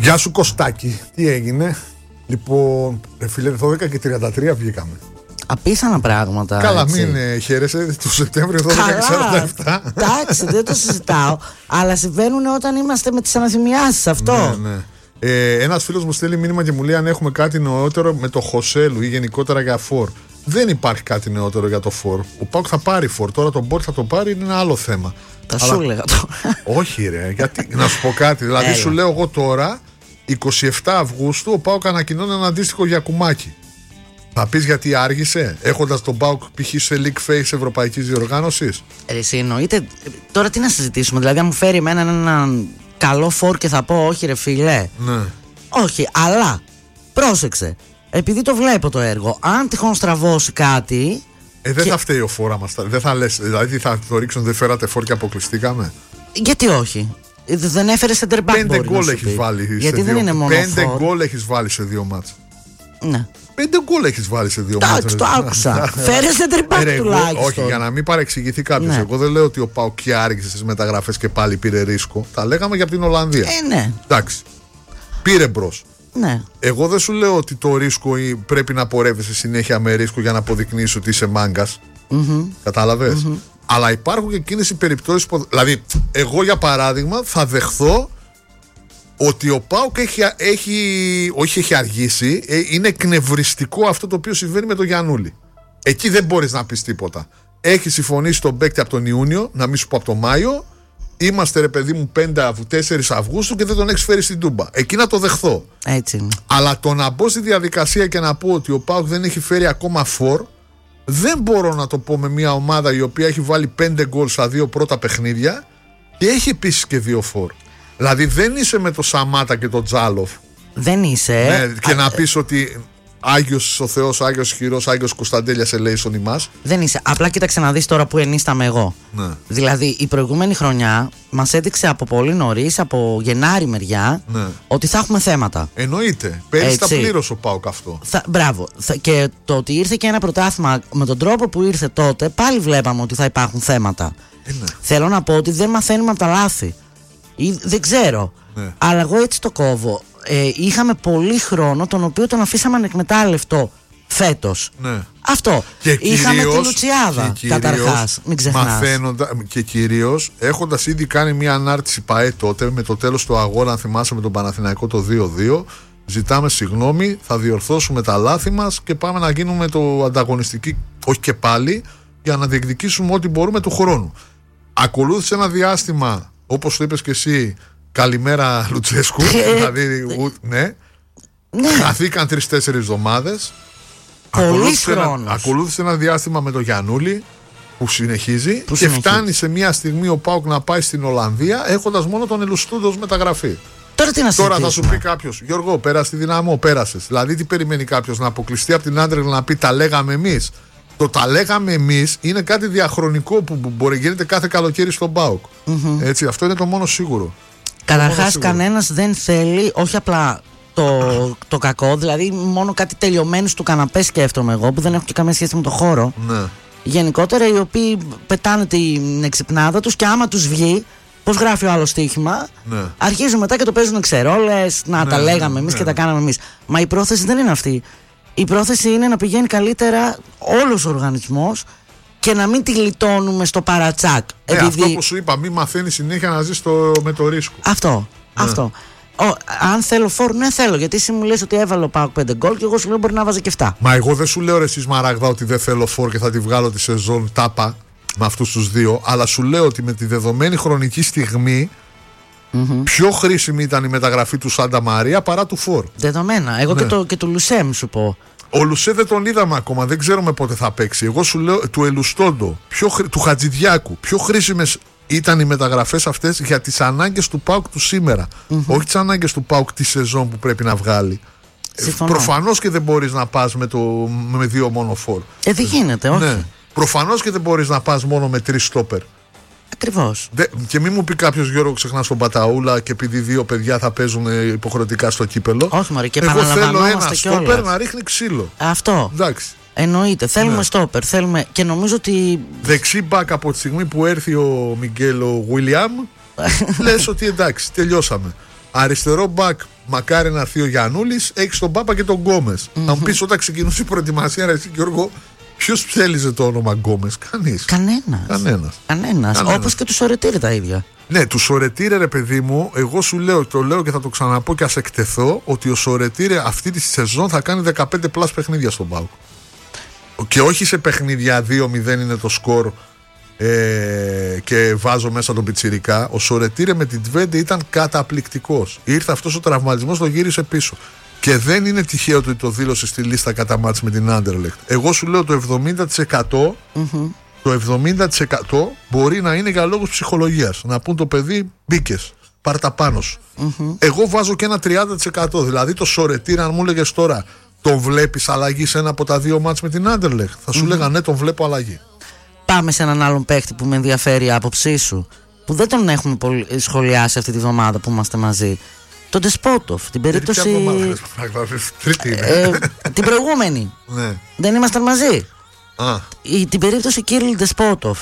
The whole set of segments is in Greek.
Γεια σου Κωστάκη, τι έγινε? Λοιπόν, φίλε, 12 και 33 βγήκαμε. Απίθανα πράγματα. Καλά, έτσι. μην χαίρεσαι. Το Σεπτέμβριο 12 και 47. Εντάξει, δεν το συζητάω. Αλλά συμβαίνουν όταν είμαστε με τις αναθυμιάσεις, αυτό. Ναι, ναι. Ένας φίλος μου στέλνει μήνυμα και μου λέει αν έχουμε κάτι νεότερο με το Χωσέλου ή γενικότερα για φορ. Δεν υπάρχει κάτι νεότερο για το φορ. Ο ΠΑΟΚ θα πάρει φορ. Τώρα τον Μπόρ θα το πάρει, είναι ένα άλλο θέμα. Τα σου έλεγα τώρα. Όχι, ρε, γιατί να σου πω κάτι. Δηλαδή, σου λέω εγώ τώρα, 27 Αυγούστου, ο ΠΑΟΚ ανακοινώνει ένα αντίστοιχο για κουμάκι. Θα πεις γιατί άργησε, έχοντας τον ΠΑΟΚ π.χ. σε league phase ευρωπαϊκής διοργάνωσης. Εσύ εννοείται. Τώρα τι να συζητήσουμε, δηλαδή, αν μου φέρει εμένα έναν καλό φορ και θα πω, όχι, ρε φίλε. Ναι. Όχι, αλλά πρόσεξε. Επειδή το βλέπω το έργο, αν τυχόν στραβώσει κάτι. Δεν θα φταίει ο φόρα μας. Δεν θα λες, δηλαδή θα το ρίξουν, δεν φέρατε φόρ και αποκλειστήκαμε. Γιατί όχι. Δεν έφερε center back. 5 γκολ έχεις βάλει. Γιατί δεν είναι μόνο 5 γκολ έχεις βάλει σε 2 μάτς. Ναι. 5 γκολ έχεις βάλει σε 2 μάτς. Εντάξει, το άκουσα. Φέρε center back τουλάχιστον. Όχι, για να μην παρεξηγηθεί κάποιος. Ναι. Εγώ δεν λέω ότι ο ΠΑΟΚ και άργησε στις μεταγραφές και πάλι πήρε ρίσκο. Τα λέγαμε για την Ολλανδία. Ναι. Εντάξει. Πήρε μπρος. Ναι. Εγώ δεν σου λέω ότι το ρίσκο πρέπει να πορεύεσαι συνέχεια με ρίσκο για να αποδεικνύεις ότι είσαι μάγκας. Κατάλαβες. Αλλά υπάρχουν και εκείνες οι περιπτώσεις που. Δηλαδή, εγώ για παράδειγμα θα δεχθώ ότι ο ΠΑΟΚ έχει αργήσει. Είναι εκνευριστικό αυτό το οποίο συμβαίνει με τον Γιαννούλη. Εκεί δεν μπορείς να πεις τίποτα. Έχει συμφωνήσει τον παίκτη από τον Ιούνιο, να μην σου πω από τον Μάιο. Είμαστε, ρε παιδί μου, 4 Αυγούστου και δεν τον έχεις φέρει στην Τούμπα. Εκεί να το δεχθώ. Έτσι είναι. Αλλά το να μπω στη διαδικασία και να πω ότι ο ΠΑΟΚ δεν έχει φέρει ακόμα φορ, δεν μπορώ να το πω με μια ομάδα η οποία έχει βάλει 5 γκολ στα 2 πρώτα παιχνίδια και έχει επίσης και 2 φορ. Δηλαδή δεν είσαι με το Σαμάτα και το Τζάλοφ. Δεν είσαι. Ναι, και να πεις ότι Άγιος ο Θεός, Άγιος Χειρός, Άγιος Κωνσταντέλιας ελέησον ημάς. Δεν είσαι. Απλά κοίταξε να δεις τώρα που ενίσταμαι εγώ. Ναι. Δηλαδή η προηγούμενη χρονιά μας έδειξε από πολύ νωρίς, από Γενάρη μεριά, Ναι. ότι θα έχουμε θέματα. Εννοείται. Πέρυσι τα πλήρωσε ο ΠΑΟΚ αυτό. Μπράβο. Και το ότι ήρθε και ένα πρωτάθλημα με τον τρόπο που ήρθε τότε, πάλι βλέπαμε ότι θα υπάρχουν θέματα. Ναι. Θέλω να πω ότι δεν μαθαίνουμε από τα λάθη. Δεν ξέρω. Ναι. Αλλά εγώ έτσι το κόβω. Είχαμε πολύ χρόνο τον οποίο τον αφήσαμε ανεκμετάλλευτο φέτος. Ναι. Αυτό. Και είχαμε κυρίως, τη Λουτσιάδα καταρχάς. Μην ξεχνάς. Και κυρίως έχοντας ήδη κάνει μια ανάρτηση ΠΑΕ τότε με το τέλος του αγώνα, αν θυμάσαι, με τον Παναθηναϊκό το 2-2. Ζητάμε συγγνώμη, θα διορθώσουμε τα λάθη μας και πάμε να γίνουμε το ανταγωνιστικοί, όχι και πάλι, για να διεκδικήσουμε ό,τι μπορούμε του χρόνου. Ακολούθησε ένα διάστημα, όπως το είπες και εσύ, καλημέρα Λουτσέσκου. Δηλαδή, ναι. Χαθήκαν 3-4 εβδομάδες. Ακολούθησε ένα διάστημα με το Γιαννούλη που συνεχίζει και φτάνει σε μια στιγμή ο ΠΑΟΚ να πάει στην Ολλανδία έχοντας μόνο τον Ελουστούντο ως μεταγραφή. Τώρα θα σου πει κάποιος, Γιώργο, πέρασε στη Δυναμό, πέρασες. Δηλαδή, τι περιμένει κάποιος, να αποκλειστεί από την Άντρεγλ να πει τα λέγαμε εμείς? Το τα λέγαμε εμείς είναι κάτι διαχρονικό που μπορεί να γίνεται κάθε καλοκαίρι στον ΠΑΟΚ. Έτσι, αυτό είναι το μόνο σίγουρο. Καταρχάς, κανένας δεν θέλει, όχι απλά το κακό, δηλαδή μόνο κάτι τελειωμένους του καναπέ σκέφτομαι εγώ, που δεν έχω και καμία σχέση με το χώρο. Ναι. Γενικότερα, οι οποίοι πετάνε την εξυπνάδα τους και άμα τους βγει, πώς γράφει ο άλλο στοίχημα, ναι, αρχίζουν μετά και το παίζουν ξερόλες, τα λέγαμε εμείς και τα κάναμε εμείς. Μα η πρόθεση δεν είναι αυτή. Η πρόθεση είναι να πηγαίνει καλύτερα όλος ο οργανισμός και να μην τη γλιτώνουμε στο παρατσάκ. Αυτό που σου είπα, μην μαθαίνει συνέχεια να ζεις με το ρίσκο. Αυτό. Αν θέλω φόρ, ναι θέλω. Γιατί εσύ μου λες ότι έβαλε ο ΠΑΟΚ 5 γκολ και εγώ σου λέω μπορεί να βάζει και 7. Μα εγώ δεν σου λέω ρε εσύ Σμαράγδα ότι δεν θέλω φόρ και θα τη βγάλω τη σεζόν τάπα με αυτούς τους δύο. Αλλά σου λέω ότι με τη δεδομένη χρονική στιγμή πιο χρήσιμη ήταν η μεταγραφή του Σάντα Μαρία παρά του φόρ. Δεδομένα. Εγώ και του Λουσέμ σου πω. Ο Λουσέ δεν τον είδαμε ακόμα, δεν ξέρουμε πότε θα παίξει. Εγώ σου λέω του Ελουστόντο, του Χατζηδιάκου, πιο χρήσιμες ήταν οι μεταγραφές αυτές για τις ανάγκες του ΠΑΟΚ του σήμερα. Όχι τις ανάγκες του ΠΑΟΚ τη σεζόν που πρέπει να βγάλει. Προφανώς και δεν μπορείς να πας με δύο μόνο φόρ. Δεν γίνεται, όχι. Ναι. Προφανώς και δεν μπορείς να πας μόνο με 3 στόπερ. Ακριβώς. Και μην μου πει κάποιος, Γιώργο, ξεχνάς τον Παταούλα και επειδή 2 παιδιά θα παίζουν υποχρεωτικά στο κύπελο. Όχι, μωρέ, και εγώ θέλω ένα στόπερ κιόλας να ρίχνει ξύλο. Αυτό. Εντάξει. Εννοείται. Θέλουμε στόπερ. Θέλουμε... Και νομίζω ότι. Δεξί μπακ από τη στιγμή που έρθει ο Μιγγέλο Γουίλιαμ, λες ότι εντάξει, τελειώσαμε. Αριστερό μπακ, μακάρι να έρθει ο Γιαννούλης, έχει τον Πάπα και τον Γκόμες. Θα μου πεις, όταν ξεκινούσε η προετοιμασία, ρε εσύ Γιώργο, ποιος ψέλιζε το όνομα Γκόμες? Κανείς. Κανένας. Όπως και του Σορετήρε τα ίδια. Ναι, του Σορετήρε, ρε παιδί μου, εγώ σου λέω, το λέω και θα το ξαναπώ και ας εκτεθώ, ότι ο Σορετήρε αυτή τη σεζόν θα κάνει 15 πλάς παιχνίδια στον ΠΑΟΚ. Και όχι σε παιχνίδια 2-0 είναι το σκορ και βάζω μέσα τον πιτσιρικά. Ο Σορετήρε με την Τβέντε ήταν καταπληκτικός. Ήρθε αυτός ο τραυματισμός, το γύρισε πίσω. Και δεν είναι τυχαίο ότι το δήλωσε στη λίστα κατά μάτς με την Άντερλεχτ. Εγώ σου λέω το 70%, το 70% μπορεί να είναι για λόγους ψυχολογίας. Να πούν το παιδί, μπήκες, πάρ' τα πάνω σου. Εγώ βάζω και ένα 30%. Δηλαδή το Σορετήρε, αν μου έλεγες τώρα, τον βλέπεις αλλαγή σε ένα από τα δύο μάτς με την Άντερλεχτ, θα σου λέγα ναι, τον βλέπω αλλαγή. Πάμε σε έναν άλλον παίχτη που με ενδιαφέρει η άποψή σου, που δεν τον έχουμε πολύ σχολιάσει αυτή τη βδομάδα που είμαστε μαζί. Τον Ντεσπότοφ, την περίπτωση. Την προηγούμενη. Ναι. Δεν ήμασταν μαζί. Την περίπτωση Κίριλ Ντεσπότοφ.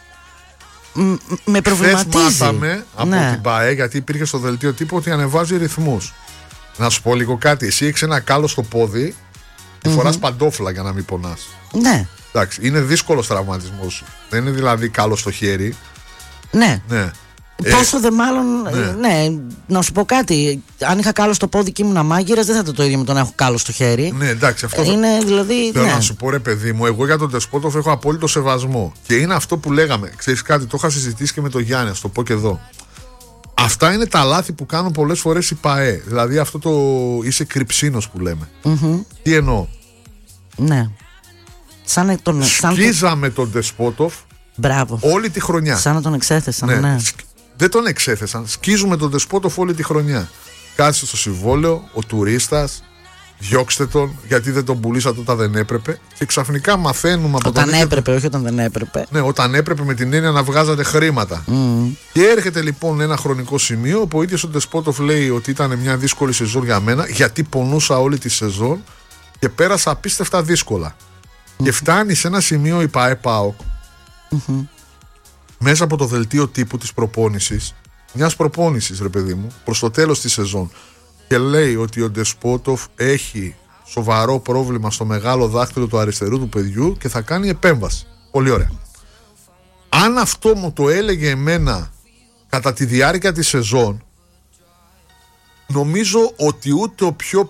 Με προβληματίζει. Μάθαμε από την ΠΑΕ, γιατί υπήρχε στο δελτίο τύπου, ότι ανεβάζει ρυθμούς. Να σου πω λίγο κάτι. Εσύ έχεις ένα κάλο στο πόδι και φοράς παντόφλα για να μην πονάς. Ναι. Εντάξει, είναι δύσκολος τραυματισμός. Δεν είναι δηλαδή κάλο στο χέρι. Ναι. Πόσο δε μάλλον. Ναι, να σου πω κάτι. Αν είχα κάλο στο πόδι και ήμουν μάγειρας, δεν θα ήταν το ίδιο με το να έχω κάλο στο χέρι. Ναι, εντάξει, αυτό είναι δηλαδή. Θέλω να σου πω, ρε παιδί μου, εγώ για τον Ντεσπότοφ έχω απόλυτο σεβασμό. Και είναι αυτό που λέγαμε. Ξέρεις κάτι, το είχα συζητήσει και με τον Γιάννη, α το πω και εδώ. Αυτά είναι τα λάθη που κάνουν πολλές φορές οι ΠΑΕ. Δηλαδή αυτό το είσαι κρυψίνος που λέμε. Τι εννοώ? Ναι. Σκίζαμε τον Ντεσπότοφ. Μπράβο. Όλη τη χρονιά. Σαν να τον εξέθεσαν. Ναι. Δεν τον εξέθεσαν. Σκίζουμε τον Ντεσπότοφ όλη τη χρονιά. Κάτσε στο συμβόλαιο, ο τουρίστας, διώξτε τον, γιατί δεν τον πουλήσατε όταν δεν έπρεπε. Και ξαφνικά μαθαίνουμε από όταν έπρεπε, όχι όταν δεν έπρεπε. Ναι, όταν έπρεπε με την έννοια να βγάζατε χρήματα. Και έρχεται λοιπόν ένα χρονικό σημείο όπου ο ίδιος ο Ντεσπότοφ λέει ότι ήταν μια δύσκολη σεζόν για μένα, γιατί πονούσα όλη τη σεζόν και πέρασα απίστευτα δύσκολα. Και φτάνει σε ένα σημείο η ΠΑΕ ΠΑΟΚ μέσα από το δελτίο τύπου της προπόνησης, μιας προπόνησης, ρε παιδί μου, προς το τέλος της σεζόν, και λέει ότι ο Ντεσπότοφ έχει σοβαρό πρόβλημα στο μεγάλο δάχτυλο του αριστερού του παιδιού και θα κάνει επέμβαση. Πολύ ωραία. Αν αυτό μου το έλεγε εμένα κατά τη διάρκεια της σεζόν, νομίζω ότι ούτε ο πιο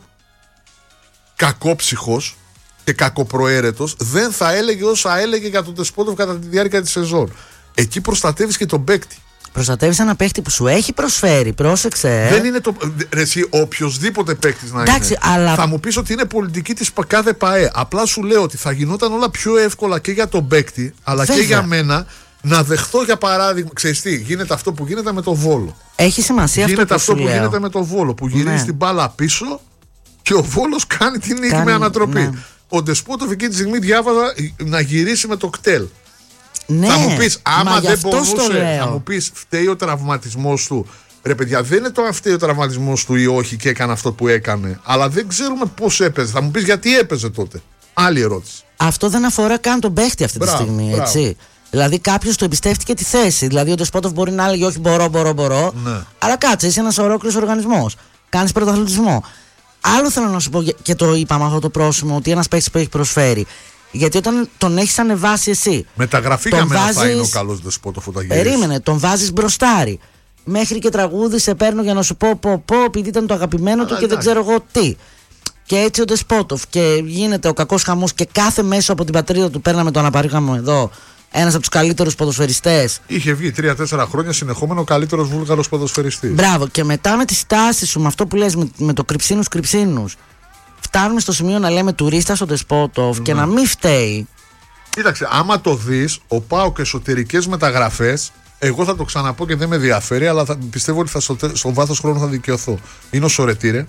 κακόψυχος και κακοπροαίρετος δεν θα έλεγε όσα έλεγε για τον Ντεσπότοφ κατά τη διάρκεια της σεζόν. Εκεί προστατεύεις και τον παίκτη. Προστατεύεις ένα παίκτη που σου έχει προσφέρει, πρόσεξε. Δεν είναι το. Εσύ, οποιοδήποτε παίκτης να εντάξει, είναι. Αλλά... Θα μου πεις ότι είναι πολιτική της κάθε ΠΑΕ. Απλά σου λέω ότι θα γινόταν όλα πιο εύκολα και για τον παίκτη, αλλά βέβαια και για μένα να δεχτώ, για παράδειγμα. Ξέρεις τι, γίνεται αυτό που γίνεται με το Βόλο. Έχει σημασία γίνεται αυτό που γίνεται με το Βόλο. Που γυρίζει την μπάλα πίσω και ο Βόλος κάνει την νίκη με ανατροπή. Ναι. Ο Ντεσπότοφ εκεί τη στιγμή διάβαζα να γυρίσει με το κτέλ. Ναι, θα μου πεις, άμα δεν μπορούσε, θα μου πεις, φταίει ο τραυματισμός του. Ρε παιδιά, δεν είναι το αν φταίει ο τραυματισμός του ή όχι και έκανε αυτό που έκανε. Αλλά δεν ξέρουμε πώς έπαιζε. Θα μου πεις γιατί έπαιζε τότε. Άλλη ερώτηση. Αυτό δεν αφορά καν τον παίχτη αυτή τη στιγμή, έτσι. Δηλαδή κάποιος του εμπιστεύτηκε τη θέση. Δηλαδή ο Ντεσπότοφ μπορεί να έλεγε όχι, μπορώ. Ναι. Αλλά κάτσε, είσαι ένας ολόκληρος οργανισμός. Κάνεις πρωταθλητισμό. Άλλο θέλω να σου πω, και το είπαμε αυτό το πρόσημο, ότι ένας παίχτης που έχει προσφέρει. Γιατί όταν τον έχεις ανεβάσει εσύ. Μεταγραφή για μένα θα είναι ο καλός Ντεσπότοφ όταν γυρίσει. Περίμενε, τον βάζεις μπροστάρι. Μέχρι και τραγούδι σε παίρνω για να σου πω επειδή ήταν το αγαπημένο του και δεν ξέρω εγώ τι. Και έτσι ο Ντεσπότοφ και γίνεται ο κακός χαμός και κάθε μέσο από την πατρίδα του παίρναμε το αναπαρήγαμε εδώ. Ένας από τους καλύτερους ποδοσφαιριστές. Είχε βγει 3-4 χρόνια συνεχόμενο ο καλύτερος Βούλγαρος ποδοσφαιριστής. Μπράβο, και μετά με τη στάση σου, με αυτό που λες, με το κρυψίνους. Φτάνουμε στο σημείο να λέμε τουρίστα στον Ντεσπότοφ και να μην φταίει. Κοίταξε, άμα το δεις, ο ΠΑΟΚ εσωτερικές μεταγραφές, εγώ θα το ξαναπώ και δεν με ενδιαφέρει, αλλά πιστεύω ότι στο βάθος χρόνου θα δικαιωθώ. Είναι ο Σορετήρε.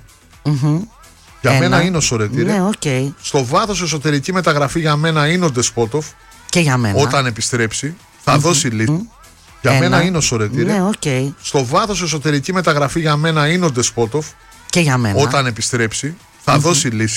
Για μένα είναι ο Σορετήρε. Ναι, okay. Στο βάθος εσωτερική μεταγραφή για μένα είναι ο Ντεσπότοφ. Και για μένα. Όταν επιστρέψει, θα δώσει λύση. Για μένα είναι ο Σορετήρε. Ναι, okay. Στο βάθος εσωτερική μεταγραφή για μένα είναι ο Ντεσπότοφ. Και για μένα. Όταν επιστρέψει, θα δώσει λύση.